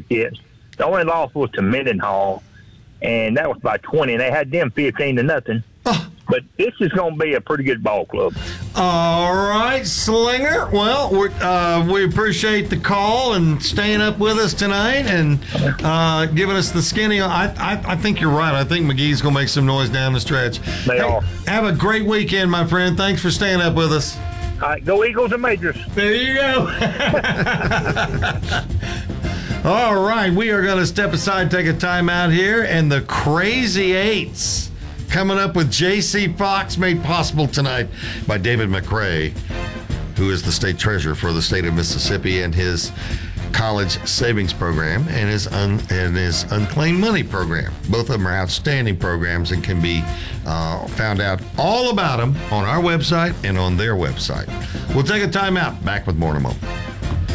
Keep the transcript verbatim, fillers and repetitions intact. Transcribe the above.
championships. The only loss was to Mendenhall, and that was by twenty, and they had them fifteen to nothing. Oh. But this is going to be a pretty good ball club. All right, Slinger. Well, we're, uh, we appreciate the call and staying up with us tonight and uh, giving us the skinny. I, I, I think you're right. I think McGee's going to make some noise down the stretch. They hey, are. Have a great weekend, my friend. Thanks for staying up with us. All right, go Eagles and Majors. There you go. All right, we are going to step aside, take a timeout here, and the Crazy Eights coming up with J C. Fox, made possible tonight by David McRae, who is the state treasurer for the state of Mississippi, and his college savings program and his un, and his unclaimed money program. Both of them are outstanding programs and can be uh, found out all about them on our website and on their website. We'll take a timeout. Back with more in a moment.